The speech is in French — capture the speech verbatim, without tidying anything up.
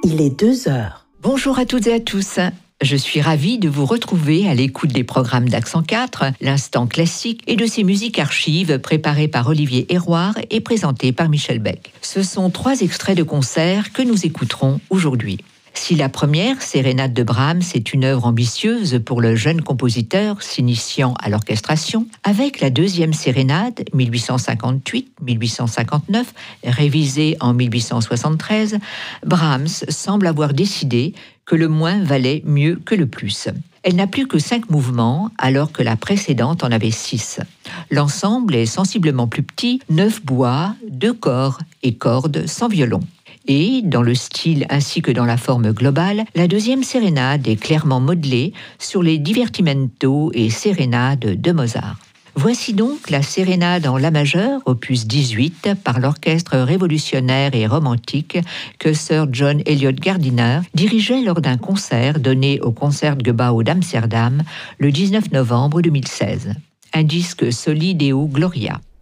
Il est deux heures. Bonjour à toutes et à tous. Je suis ravie de vous retrouver à l'écoute des programmes d'Accent quatre, l'instant classique et de ces musiques archives préparées par Olivier Héroard et présentées par Michel Beck. Ce sont trois extraits de concerts que nous écouterons aujourd'hui. Si la première, Sérénade de Brahms, est une œuvre ambitieuse pour le jeune compositeur s'initiant à l'orchestration, avec la deuxième Sérénade, mille huit cent cinquante-huit mille huit cent cinquante-neuf, révisée en mille huit cent soixante-treize, Brahms semble avoir décidé que le moins valait mieux que le plus. Elle n'a plus que cinq mouvements, alors que la précédente en avait six. L'ensemble est sensiblement plus petit, neuf bois, deux corps et cordes sans violon. Et, dans le style ainsi que dans la forme globale, la deuxième sérénade est clairement modelée sur les divertimento et sérénades de Mozart. Voici donc la sérénade en la majeur, opus dix-huit, par l'orchestre révolutionnaire et romantique que Sir John Eliot Gardiner dirigeait lors d'un concert donné au Concertgebouw d'Amsterdam le dix-neuf novembre deux mille seize. Un disque solide et haut Gloria.